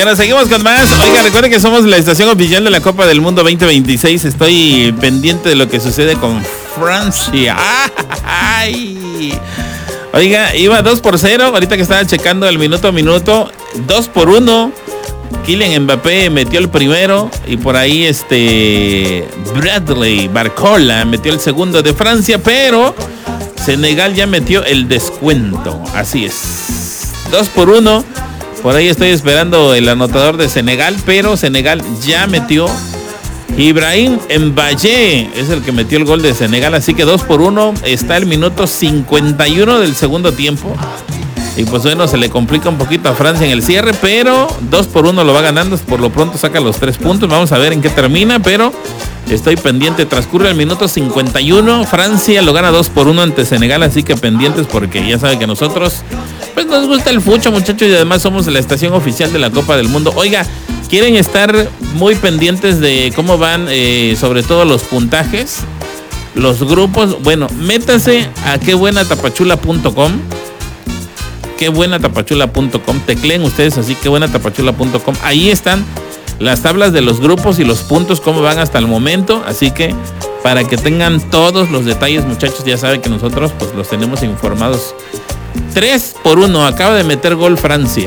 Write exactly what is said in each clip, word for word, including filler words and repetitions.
Bueno, seguimos con más. Oiga, recuerden que somos la estación oficial de la Copa del Mundo veinte veintiséis. Estoy pendiente de lo que sucede con Francia. ¡Ay! Oiga, iba dos por cero. Ahorita que estaba checando el minuto a minuto, dos por uno. Kylian Mbappé metió el primero y por ahí este Bradley Barcola metió el segundo de Francia, pero Senegal ya metió el descuento. Así es. dos por uno. Por ahí estoy esperando el anotador de Senegal, pero Senegal ya metió. Ibrahim Mbaye es el que metió el gol de Senegal, así que dos por uno. Está el minuto cincuenta y uno del segundo tiempo. Y pues bueno, se le complica un poquito a Francia en el cierre, pero dos por uno lo va ganando. Por lo pronto saca los tres puntos. Vamos a ver en qué termina, pero estoy pendiente. Transcurre el minuto cincuenta y uno. Francia lo gana dos por uno ante Senegal, así que pendientes porque ya saben que nosotros pues nos gusta el fucho, muchachos, y además somos la estación oficial de la Copa del Mundo. Oiga, ¿quieren estar muy pendientes de cómo van eh, sobre todo los puntajes, los grupos? Bueno, métase a qué buena tapachula punto com. qué buena tapachula punto com, tecleen ustedes así, qué buena tapachula punto com. Ahí están las tablas de los grupos y los puntos, cómo van hasta el momento, así que para que tengan todos los detalles, muchachos, ya saben que nosotros pues los tenemos informados. tres por uno, acaba de meter gol Francia.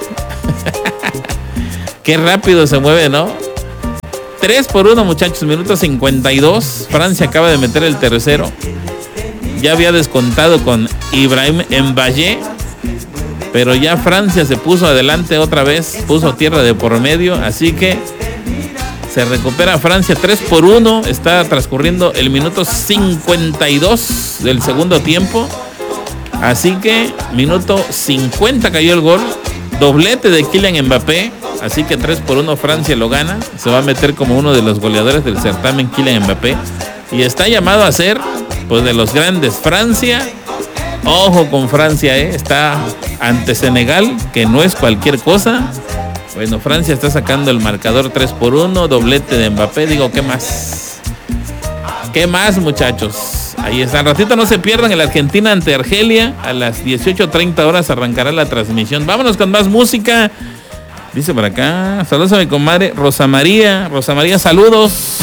Qué rápido se mueve, ¿no? tres por uno, muchachos, minuto cincuenta y dos. Francia acaba de meter el tercero. Ya había descontado con Ibrahim Mbaye, pero ya Francia se puso adelante otra vez, puso tierra de por medio, así que se recupera Francia tres por uno. Está transcurriendo el minuto cincuenta y dos del segundo tiempo, así que minuto cincuenta cayó el gol, doblete de Kylian Mbappé, así que tres por uno Francia lo gana, se va a meter como uno de los goleadores del certamen Kylian Mbappé, y está llamado a ser pues de los grandes. Francia, ojo con Francia, ¿eh? Está ante Senegal, que no es cualquier cosa. Bueno, Francia está sacando el marcador tres por uno, doblete de Mbappé. Digo, ¿qué más? ¿Qué más, muchachos? Ahí está. Al ratito no se pierdan el Argentina ante Argelia. A las dieciocho treinta horas arrancará la transmisión. Vámonos con más música. Dice por acá, saludos a mi comadre Rosa María. Rosa María, saludos.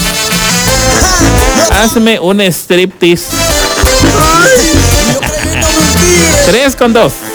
Hazme un striptease. Tres con dos.